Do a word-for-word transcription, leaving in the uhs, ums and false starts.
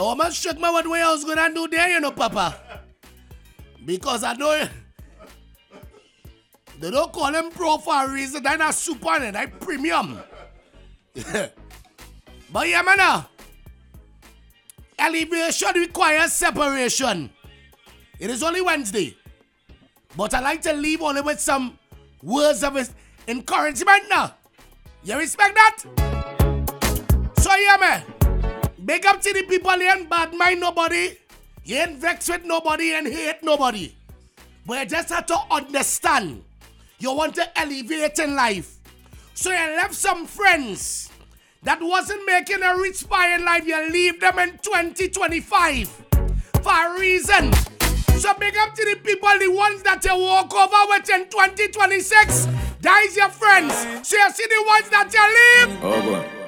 almost shook me what way I was gonna do there, you know, Papa. Because I know they don't call him pro for a reason. They're not super on it, they're premium. But yeah, man, uh, elevation requires separation. It is only Wednesday. But I like to leave only with some words of encouragement now. You respect that? So yeah, man. Big up to the people who ain't bad mind nobody. You ain't vexed with nobody and hate nobody. But you just have to understand. You want to elevate in life. So you left some friends that wasn't making a rich pie in life. You leave them in twenty twenty-five for a reason. So big up to the people, the ones that you walk over with in twenty twenty-six. That is your friends. So you see the ones that you leave. Oh, boy.